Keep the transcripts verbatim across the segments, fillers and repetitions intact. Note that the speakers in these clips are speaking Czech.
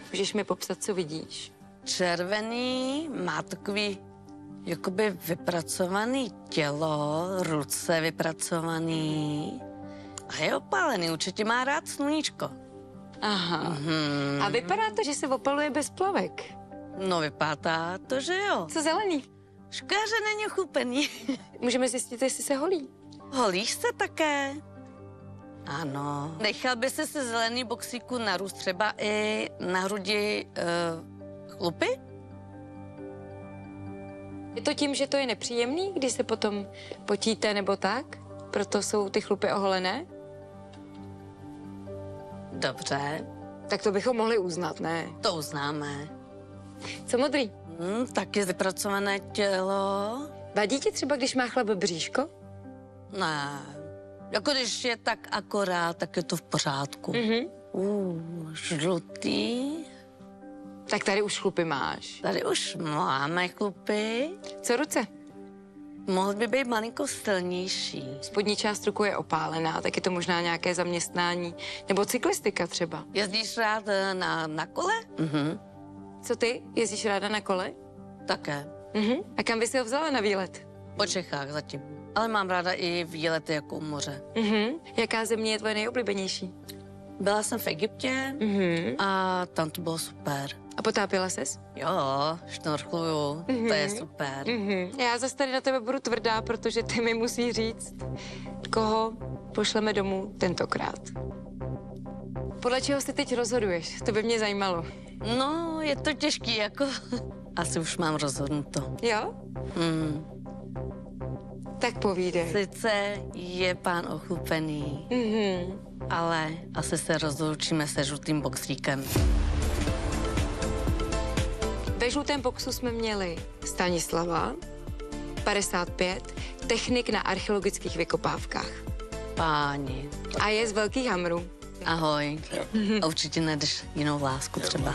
Můžeš mi popsat, co vidíš? Červený, má takový jakoby vypracovaný tělo, ruce vypracovaný a je opálený, určitě má rád sluníčko. Aha. Mhm. A vypadá to, že se opaluje bez plavek. No vypadá to, že jo. Co zelený? Škoda, že není ochupený. Můžeme zjistit, jestli se holí. Holíš se také? Ano. Nechal by se se zelený boxíku narůst třeba i na hrudi uh, chlupy? Je to tím, že to je nepříjemný, když se potom potíte nebo tak? Proto jsou ty chlupy oholené? Dobře, Tak to bychom mohli uznat, ne? to uznáme. Co modrý? Hmm, taky vypracované tělo. Vadí ti třeba, když má chlap bříško? Ne, jako když je tak akorát, tak je to v pořádku. Mhm. Uh, žlutý. Tak tady už chlupy máš. Tady už máme chlupy. Co ruce? Mohl by být malinko silnější. Spodní část ruku je opálená, tak je to možná nějaké zaměstnání. Nebo cyklistika třeba. Jezdíš rád eh, na, na kole? Mhm, Co ty? Jezdíš ráda na kole? také. Mhm. A kam by si ho vzala na výlet? Po Čechách zatím. Ale mám ráda i výlety jako u moře. Mhm. Jaká země je tvoje nejoblíbenější? Byla jsem v Egyptě Mhm. a tam to bylo super. A potápěla ses? Jo, šnorchluju, to je super. Mhm. Já zase tady na tebe budu tvrdá, protože ty mi musí říct, koho pošleme domů tentokrát. Podle čeho si teď rozhoduješ? To by mě zajímalo. No, je to těžký, jako... Asi už mám rozhodnuto. Jo? Hmm. Tak povídej. Sice je pán ochlupený, Mhm. ale asi se rozloučíme se žlutým boxíkem. Ve žlutém boxu jsme měli Stanislava, padesát pět, technik na archeologických vykopávkách. Páni, A je z Velkých Hamrů. ahoj. A určitě najdeš jinou lásku třeba.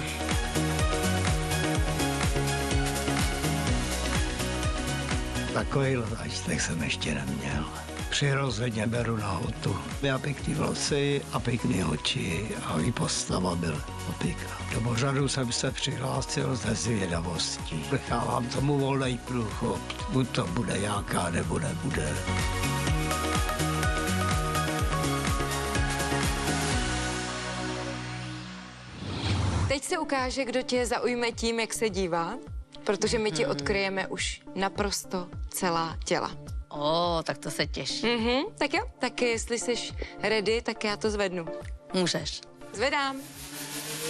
Takovýhle zážitek jsem ještě neměl. Přirozeně beru na hotu. Měl pěkný vlasy a pěkný oči a i postava byl pěkná. Do pořadu jsem se přihlásil ze zvědavostí. Nechávám tomu volný průchod. Buď to bude nějaká, nebo nebude. Teď se ukáže, kdo tě zaujme tím, jak se dívá, protože my ti odkryjeme už naprosto celá těla. O, tak to se těší. Mhm, tak jo, tak jestli jsi ready, tak já to zvednu. Můžeš. Zvedám.